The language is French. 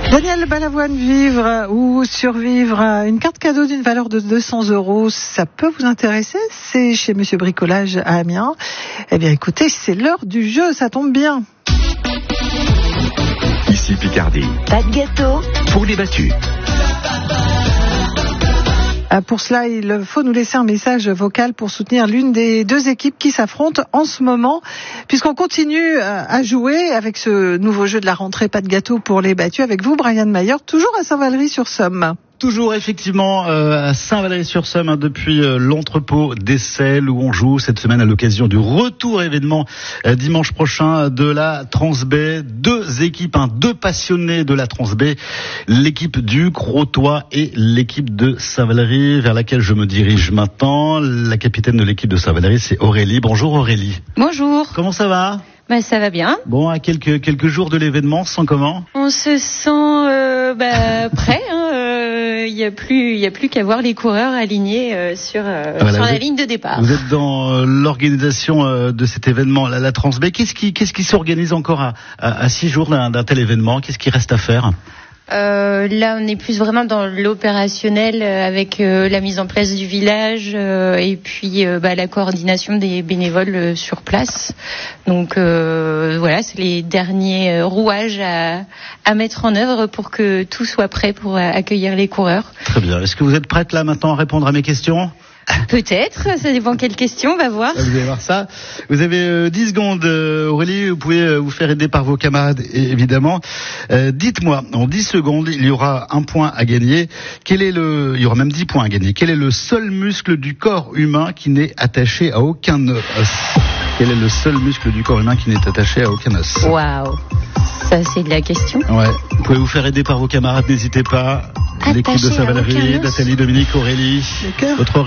Daniel Balavoine, vivre ou survivre, une carte cadeau d'une valeur de 200 €, ça peut vous intéresser? C'est chez Monsieur Bricolage à Amiens. Eh bien écoutez, c'est l'heure du jeu, ça tombe bien. Ici Picardie. Pas de gâteau Pour les battus. Pour cela, il faut nous laisser un message vocal pour soutenir l'une des deux équipes qui s'affrontent en ce moment, puisqu'on continue à jouer avec ce nouveau jeu de la rentrée Pas de gâteau pour les battus avec vous, Brian Mayer, toujours à Saint-Valery-sur-Somme. Toujours effectivement à Saint-Valery-sur-Somme, depuis l'entrepôt d'Essel où on joue cette semaine à l'occasion du retour événement dimanche prochain de la Transbaie. Deux équipes, deux passionnés de la Transbaie, l'équipe du Crotoy et l'équipe de Saint-Valery vers laquelle je me dirige maintenant. La capitaine de l'équipe de Saint-Valery, c'est Aurélie. Bonjour Aurélie. Bonjour. Comment ça va ? Ça va bien. Bon, à quelques jours de l'événement, on se sent comment ? On se sent prêt. Il y a plus qu'à voir les coureurs alignés sur la ligne de départ. Vous êtes dans l'organisation de cet événement, la Transbaie. Qu'est-ce qui s'organise encore à 6 jours d'un tel événement ? Qu'est-ce qui reste à faire ? Là, on est plus vraiment dans l'opérationnel avec la mise en place du village et puis la coordination des bénévoles sur place. Donc voilà, c'est les derniers rouages à mettre en œuvre pour que tout soit prêt pour accueillir les coureurs. Très bien. Est-ce que vous êtes prête là maintenant à répondre à mes questions ? Peut-être, ça dépend quelle question, on va voir. Vous allez voir ça. Vous avez 10 secondes, Aurélie, vous pouvez vous faire aider par vos camarades, évidemment. Dites-moi, en 10 secondes, il y aura un point à gagner. Il y aura même 10 points à gagner. Quel est le seul muscle du corps humain qui n'est attaché à aucun os ? Quel est le seul muscle du corps humain qui n'est attaché à aucun os ? Waouh, ça c'est de la question. Ouais, vous pouvez vous faire aider par vos camarades, n'hésitez pas. L'équipe de Saint-Valery, Nathalie, Dominique, Aurélie. Votre